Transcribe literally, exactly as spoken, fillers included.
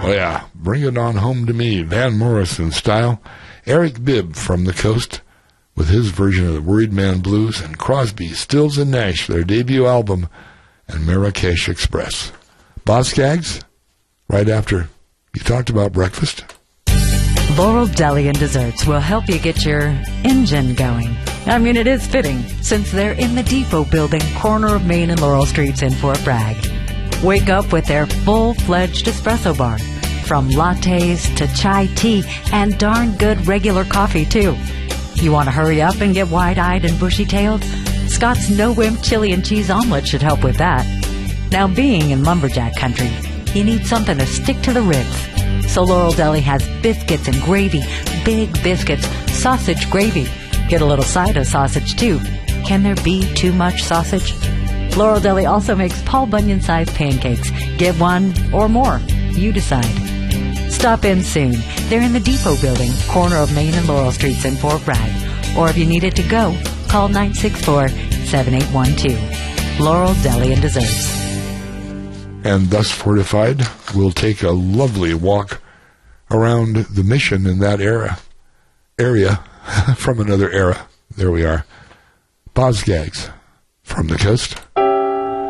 Oh, yeah. Bring it on home to me. Van Morrison style. Eric Bibb from the coast with his version of the Worried Man Blues, and Crosby, Stills, and Nash, their debut album, and Marrakesh Express. Boz Scaggs, right after you talked about breakfast. Laurel Deli and Desserts will help you get your engine going. I mean, it is fitting, since they're in the Depot Building, corner of Main and Laurel Streets in Fort Bragg. Wake up with their full-fledged espresso bar, from lattes to chai tea and darn good regular coffee, too. You want to hurry up and get wide-eyed and bushy-tailed? Scott's no-wimp chili and cheese omelet should help with that. Now, being in lumberjack country, you need something to stick to the ribs. So Laurel Deli has biscuits and gravy, big biscuits, sausage gravy. Get a little side of sausage, too. Can there be too much sausage? Laurel Deli also makes Paul Bunyan-sized pancakes. Get one or more. You decide. Stop in soon. They're in the Depot Building, corner of Main and Laurel Streets in Fort Bragg. Or if you need it to go, call nine six four, seven eight one two. Laurel Deli and Desserts. And thus fortified, we'll take a lovely walk around the Mission in that era, area from another era. There we are. Boz Scaggs from the coast.